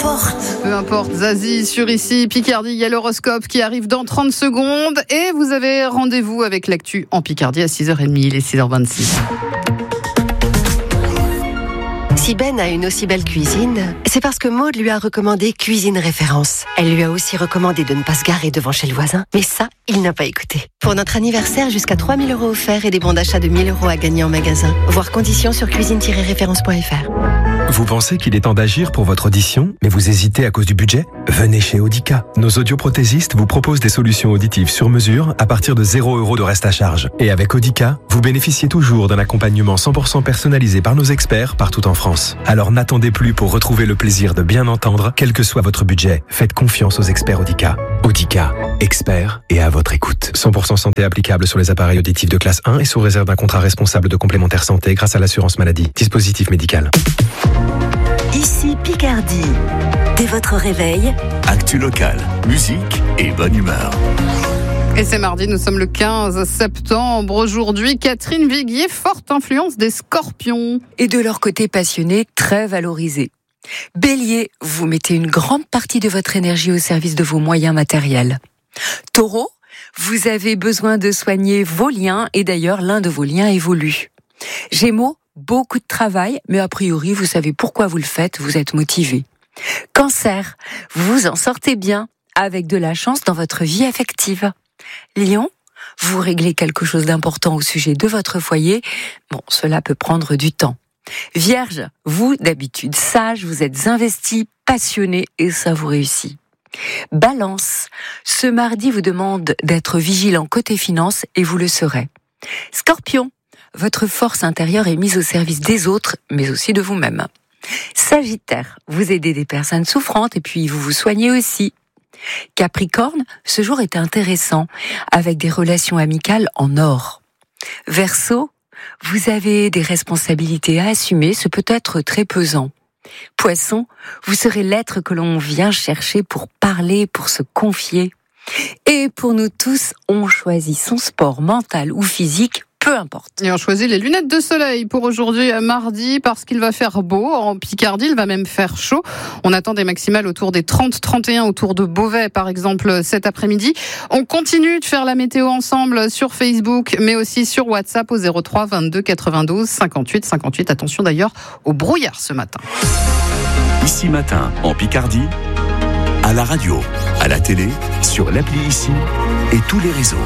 Peu importe, Zazie sur ici, Picardie, il y a l'horoscope qui arrive dans 30 secondes et vous avez rendez-vous avec l'actu en Picardie à 6h30, il est 6h26. Si Ben a une aussi belle cuisine, c'est parce que Maud lui a recommandé Cuisine Référence. Elle lui a aussi recommandé de ne pas se garer devant chez le voisin, mais ça, il n'a pas écouté. Pour notre anniversaire, jusqu'à 3 000 € offerts et des bons d'achat de 1 000 € à gagner en magasin. Voir conditions sur cuisine-référence.fr. Vous pensez qu'il est temps d'agir pour votre audition, mais vous hésitez à cause du budget ? Venez chez Audica. Nos audioprothésistes vous proposent des solutions auditives sur mesure à partir de 0 € de reste à charge. Et avec Audica, vous bénéficiez toujours d'un accompagnement 100% personnalisé par nos experts partout en France. Alors n'attendez plus pour retrouver le plaisir de bien entendre, quel que soit votre budget. Faites confiance aux experts Audica. Audica, experts et à votre écoute. 100% santé applicable sur les appareils auditifs de classe 1 et sous réserve d'un contrat responsable de complémentaire santé grâce à l'assurance maladie. Dispositif médical. Ici Picardie. Dès votre réveil, actu locale, musique et bonne humeur. Et c'est mardi, nous sommes le 15 septembre. Aujourd'hui, Catherine Viguier, forte influence des Scorpions. Et de leur côté passionné, très valorisé. Bélier, vous mettez une grande partie de votre énergie au service de vos moyens matériels. Taureau, vous avez besoin de soigner vos liens et d'ailleurs l'un de vos liens évolue. Gémeaux, beaucoup de travail, mais a priori vous savez pourquoi vous le faites, vous êtes motivé. Cancer, vous en sortez bien, avec de la chance dans votre vie affective. Lion, vous réglez quelque chose d'important au sujet de votre foyer. Bon, cela peut prendre du temps. Vierge, vous, d'habitude sage, vous êtes investi, passionné et ça vous réussit. Balance, ce mardi vous demande d'être vigilant côté finance et vous le serez. Scorpion, votre force intérieure est mise au service des autres, mais aussi de vous-même. Sagittaire, vous aidez des personnes souffrantes et puis vous vous soignez aussi. Capricorne, ce jour est intéressant, avec des relations amicales en or. Verseau, vous avez des responsabilités à assumer, ce peut être très pesant. Poisson, vous serez l'être que l'on vient chercher pour parler, pour se confier. Et pour nous tous, on choisit son sport mental ou physique, peu importe. Et on choisit les lunettes de soleil pour aujourd'hui, mardi, parce qu'il va faire beau. En Picardie, il va même faire chaud. On attend des maximales autour des 30-31 autour de Beauvais, par exemple, cet après-midi. On continue de faire la météo ensemble sur Facebook, mais aussi sur WhatsApp au 03 22 92 58 58. Attention d'ailleurs au brouillard ce matin. Ici Matin, en Picardie, à la radio, à la télé, sur l'appli Ici et tous les réseaux.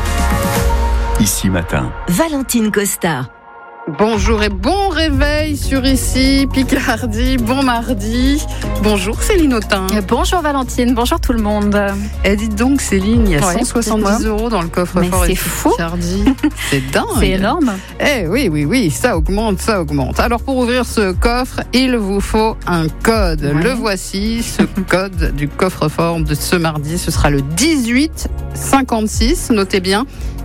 Ici Matin. Valentine Costa. Bonjour et bon réveil sur Ici, Picardie, bon mardi. Bonjour Céline Autain. Bonjour Valentine, bonjour tout le monde. Eh, dites donc Céline, il y a 170 € dans le coffre-fort. Mais c'est fou. Picardie. C'est dingue. C'est énorme. Eh oui, ça augmente. Alors pour ouvrir ce coffre, il vous faut un code. Ouais. Le voici, ce code du coffre-fort de ce mardi. Ce sera le 1856, notez bien.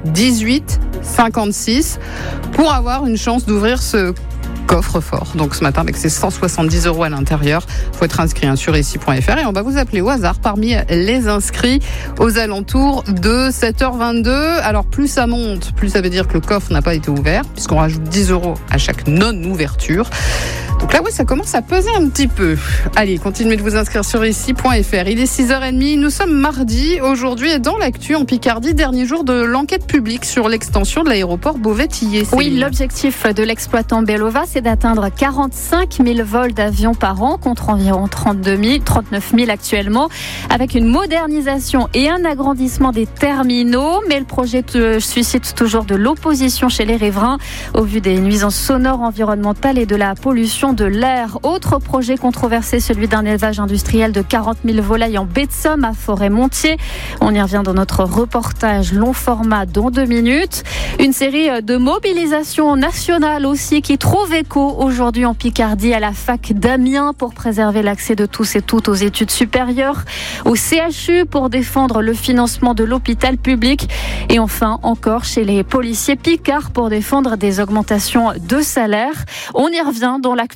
1856 pour avoir une chance d'ouvrir ce coffre-fort. Donc ce matin avec ces 170 € à l'intérieur, il faut être inscrit sur ici.fr et on va vous appeler au hasard parmi les inscrits aux alentours de 7h22. Alors plus ça monte, plus ça veut dire que le coffre n'a pas été ouvert puisqu'on rajoute 10 € à chaque non-ouverture. Donc là, oui, ça commence à peser un petit peu. Allez, continuez de vous inscrire sur ici.fr. Il est 6h30, nous sommes mardi aujourd'hui et dans l'actu en Picardie, dernier jour de l'enquête publique sur l'extension de l'aéroport Beauvais-Tillé. Oui, l'objectif de l'exploitant Belova, c'est d'atteindre 45 000 vols d'avions par an contre environ 39 000 actuellement, avec une modernisation et un agrandissement des terminaux. Mais le projet suscite toujours de l'opposition chez les riverains au vu des nuisances sonores environnementales et de la pollution de l'air. Autre projet controversé, celui d'un élevage industriel de 40 000 volailles en baie de Somme à Forêt-Montier. On y revient dans notre reportage long format dans 2 minutes. Une série de mobilisations nationales aussi qui trouve écho aujourd'hui en Picardie à la fac d'Amiens pour préserver l'accès de tous et toutes aux études supérieures, au CHU pour défendre le financement de l'hôpital public et enfin encore chez les policiers picards pour défendre des augmentations de salaire. On y revient dans l'actu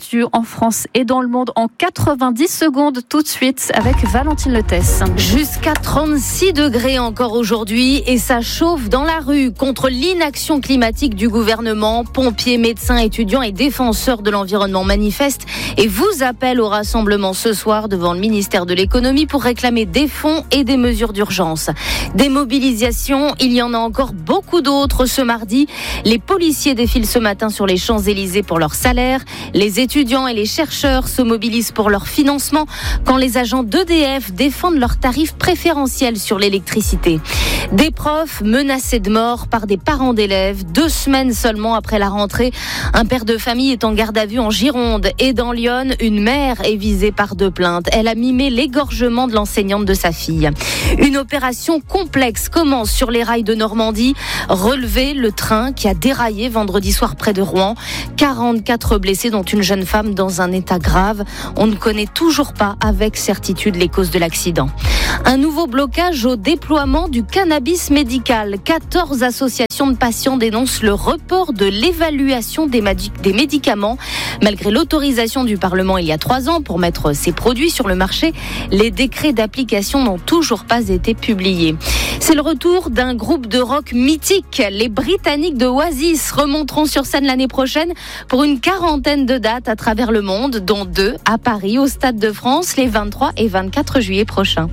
l'actu en France et dans le monde en 90 secondes tout de suite avec Valentine Letesse. Jusqu'à 36 degrés encore aujourd'hui et ça chauffe dans la rue contre l'inaction climatique du gouvernement. Pompiers, médecins, étudiants et défenseurs de l'environnement manifestent et vous appellent au rassemblement ce soir devant le ministère de l'économie pour réclamer des fonds et des mesures d'urgence. Des mobilisations, il y en a encore beaucoup d'autres ce mardi. Les policiers défilent ce matin sur les Champs-Élysées pour leur salaire. Les étudiants et les chercheurs se mobilisent pour leur financement quand les agents d'EDF défendent leurs tarifs préférentiels sur l'électricité. Des profs menacés de mort par des parents d'élèves 2 semaines seulement après la rentrée. Un père de famille est en garde à vue en Gironde et dans l'Yonne, une mère est visée par 2 plaintes. Elle a mimé l'égorgement de l'enseignante de sa fille. Une opération complexe commence sur les rails de Normandie. Relever le train qui a déraillé vendredi soir près de Rouen. 44 blessés dont une jeune femme dans un état grave. On ne connaît toujours pas avec certitude les causes de l'accident. Un nouveau blocage au déploiement du cannabis médical. 14 associations de patients dénoncent le report de l'évaluation des médicaments. Malgré l'autorisation du Parlement il y a 3 ans pour mettre ces produits sur le marché, les décrets d'application n'ont toujours pas été publiés. C'est le retour d'un groupe de rock mythique. Les Britanniques de Oasis remonteront sur scène l'année prochaine pour une 40aine de dates à travers le monde, dont 2 à Paris, au Stade de France, les 23 et 24 juillet prochains.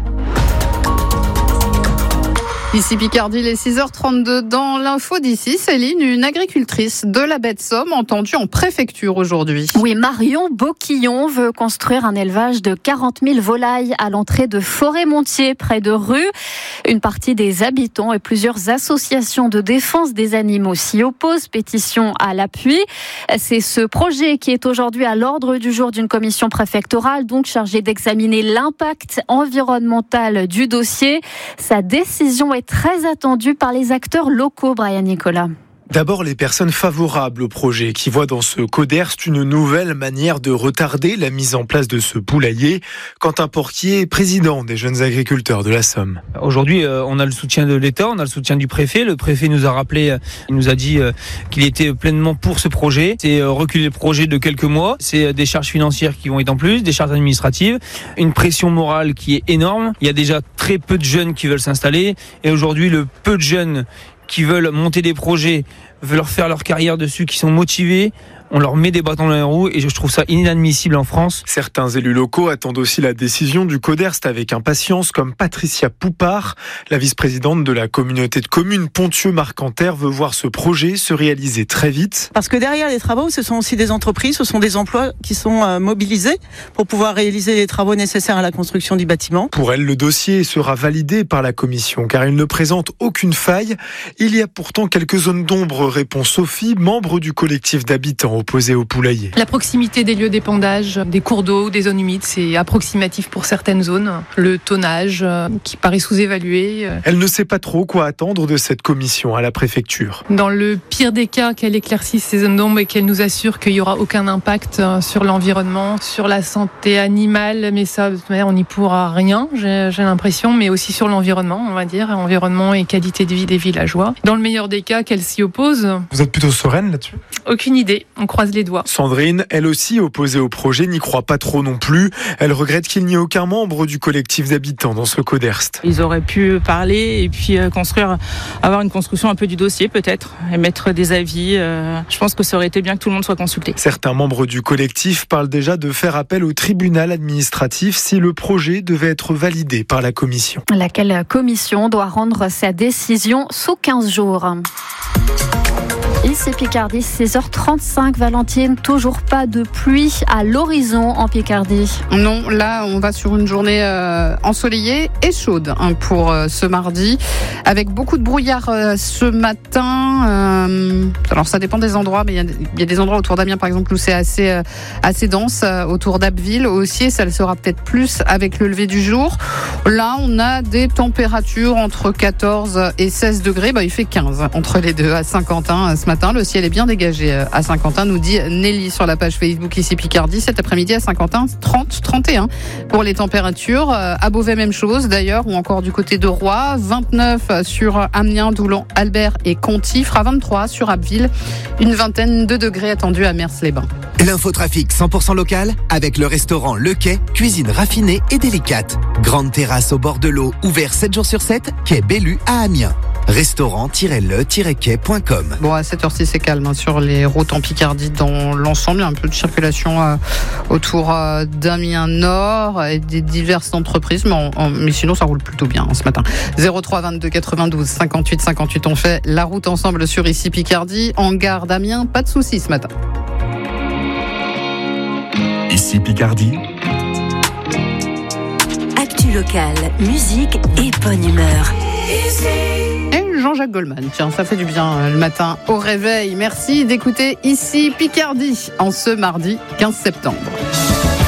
Ici Picardie, les 6h32 dans l'info d'ici. Céline, une agricultrice de la baie de Somme entendue en préfecture aujourd'hui. Oui, Marion Boquillon veut construire un élevage de 40 000 volailles à l'entrée de Forêt-Montier, près de Rue. Une partie des habitants et plusieurs associations de défense des animaux s'y opposent, pétition à l'appui. C'est ce projet qui est aujourd'hui à l'ordre du jour d'une commission préfectorale, donc chargée d'examiner l'impact environnemental du dossier. Sa décision est très attendu par les acteurs locaux, Brian Nicolas. D'abord, les personnes favorables au projet qui voient dans ce Coderst une nouvelle manière de retarder la mise en place de ce poulailler. Quentin Porquier, président des jeunes agriculteurs de la Somme. Aujourd'hui, on a le soutien de l'État, on a le soutien du préfet. Le préfet nous a rappelé, il nous a dit qu'il était pleinement pour ce projet. C'est reculer le projet de quelques mois. C'est des charges financières qui vont être en plus, des charges administratives, une pression morale qui est énorme. Il y a déjà très peu de jeunes qui veulent s'installer. Et aujourd'hui, le peu de jeunes qui veulent monter des projets, veulent faire leur carrière dessus, qui sont motivés, on leur met des bâtons dans les roues et je trouve ça inadmissible en France. Certains élus locaux attendent aussi la décision du Coderst avec impatience, comme Patricia Poupard. La vice-présidente de la communauté de communes Ponthieu-Marcanterre veut voir ce projet se réaliser très vite. Parce que derrière les travaux, ce sont aussi des entreprises, ce sont des emplois qui sont mobilisés pour pouvoir réaliser les travaux nécessaires à la construction du bâtiment. Pour elle, le dossier sera validé par la commission car il ne présente aucune faille. Il y a pourtant quelques zones d'ombre, répond Sophie, membre du collectif d'habitants opposés au poulailler. La proximité des lieux d'épandage, des cours d'eau, des zones humides, c'est approximatif pour certaines zones. Le tonnage qui paraît sous-évalué. Elle ne sait pas trop quoi attendre de cette commission à la préfecture. Dans le pire des cas, qu'elle éclaircisse ces zones d'ombre et qu'elle nous assure qu'il n'y aura aucun impact sur l'environnement, sur la santé animale, mais ça, de toute manière, on n'y pourra rien, j'ai l'impression, mais aussi sur l'environnement, on va dire, environnement et qualité de vie des villageois. Dans le meilleur des cas, qu'elle s'y oppose. Vous êtes plutôt sereine là-dessus ? Aucune idée, on croise les doigts. Sandrine, elle aussi opposée au projet, n'y croit pas trop non plus. Elle regrette qu'il n'y ait aucun membre du collectif d'habitants dans ce Coderst. Ils auraient pu parler et puis construire, avoir une construction un peu du dossier peut-être, et mettre des avis. Je pense que ça aurait été bien que tout le monde soit consulté. Certains membres du collectif parlent déjà de faire appel au tribunal administratif si le projet devait être validé par la commission. Laquelle commission doit rendre sa décision sous 15 jours. Ici Picardie, 6h35, Valentine, toujours pas de pluie à l'horizon en Picardie. Non, là on va sur une journée ensoleillée et chaude pour ce mardi, avec beaucoup de brouillard ce matin. Alors ça dépend des endroits, mais il y a des endroits autour d'Amiens par exemple où c'est assez dense, autour d'Abbeville aussi, ça le sera peut-être plus avec le lever du jour. Là on a des températures entre 14 et 16 degrés, il fait 15 entre les deux à Saint-Quentin ce matin. matin. Le ciel est bien dégagé à Saint-Quentin, nous dit Nelly sur la page Facebook ici Picardie. Cet après-midi à Saint-Quentin, 30-31 pour les températures. À Beauvais, même chose d'ailleurs, ou encore du côté de Roy. 29 sur Amiens, Doulan, Albert et Conty. Fera 23 sur Abbeville. Une vingtaine de degrés attendus à Mers-les-Bains. L'infotrafic 100% local avec le restaurant Le Quai, cuisine raffinée et délicate. Grande terrasse au bord de l'eau, ouvert 7 jours sur 7, quai Bellu à Amiens. Restaurant-le-quai.com. Bon, à cette heure-ci, c'est calme sur les routes en Picardie dans l'ensemble. Il y a un peu de circulation autour d'Amiens Nord et des diverses entreprises, mais sinon, ça roule plutôt bien ce matin. 03 22 92 58 58, on fait la route ensemble sur ici Picardie. En gare d'Amiens, pas de soucis ce matin. Ici Picardie. Actu locale, musique et bonne humeur. Et Jean-Jacques Goldman, tiens, ça fait du bien le matin au réveil. Merci d'écouter ici Picardie en ce mardi 15 septembre.